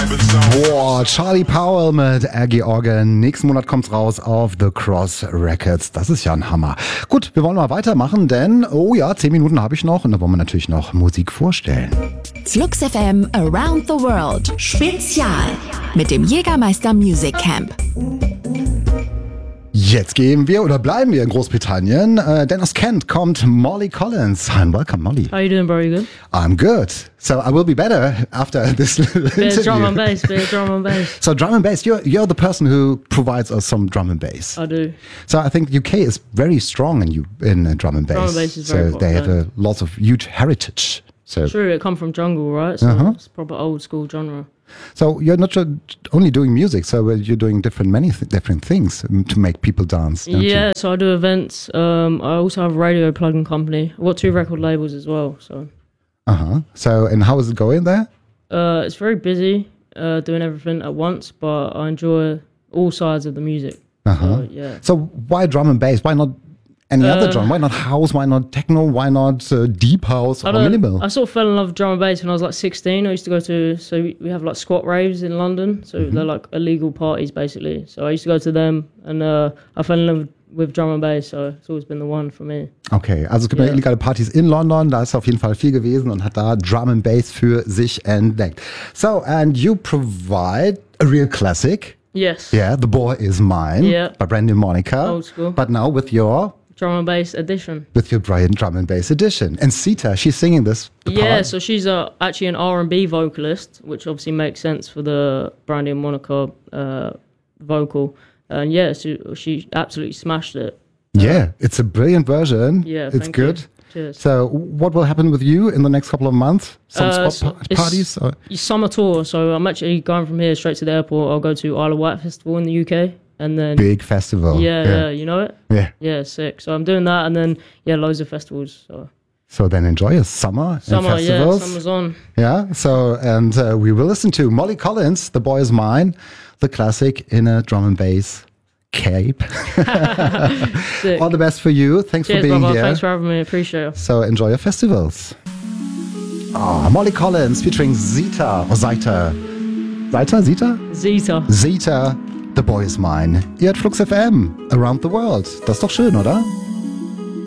Boah, Charlie Powell mit Aggie Organ. Nächsten Monat kommt's raus auf The Cross Records. Das ist ja ein Hammer. Gut, wir wollen mal weitermachen, denn, 10 Minuten habe ich noch und da wollen wir natürlich noch Musik vorstellen. Flux FM Around the World Spezial mit dem Jägermeister Music Camp. Jetzt gehen wir oder bleiben wir in Großbritannien, denn aus Kent kommt Molly Collins. Hi and welcome, Molly. How you doing, bro? You good? I'm good. So I will be better after this little Bit interview. of drum and bass, bit of drum and bass. So drum and bass, you're the person who provides us some drum and bass. I do. So I think UK is very strong in drum and bass. Drum and bass is very so they have popular. lots of huge heritage. So True, it come from jungle, right? So it's proper old school genre. So you're not only doing music, so you're doing many different things to make people dance, don't Yeah, you? so I do events. I also have a radio plugin company. I've got 2 record labels as well. So So, and how is it going there? it's very busy, doing everything at once, but I enjoy all sides of the music. So, yeah. So why drum and bass? Why not any other drum? Why not house? Why not techno? Why not deep house or minimal? I sort of fell in love with drum and bass when I was like 16. I used to go to, so we have like squat raves in London. So they're like illegal parties basically. So I used to go to them and I fell in love with drum and bass. So it's always been the one for me. Okay, also es gibt ja illegale Partys in London, da ist er auf jeden Fall viel gewesen und hat da Drum and Bass für sich entdeckt. So, and you provide a real classic. Yes. Yeah, The Boy Is Mine Yeah. by Brandy and Monica. Old school. But now with your Drum and bass edition. Brian drum and bass edition. And Sita, she's singing this. Yeah, so she's actually an R&B vocalist, which obviously makes sense for the Brandy and Monica vocal. And yeah, so she absolutely smashed it. Yeah, it's a brilliant version. Yeah, it's thank good. you. Cheers. So, what will happen with you in the next couple of months? Some It's parties? Or? Summer tour, so I'm actually going from here straight to the airport. I'll go to Isle of Wight Festival in the UK, and then Big festival. yeah, you know it. Yeah. Yeah, sick. So I'm doing that, and then loads of festivals. So then enjoy your summer and festivals. yeah, summer's on. Yeah. So, and we will listen to Molly Collins, The Boy Is Mine, the classic in a drum and bass cape. Sick. All the best for you. Thanks Cheers, for being brother. here. Thanks for having me. Appreciate it. So enjoy your festivals. Molly Collins featuring Zita. Or Zita. Zita? Zeta. The Boy Is Mine. Ihr hört Flux FM. Around the World. Das ist doch schön, oder?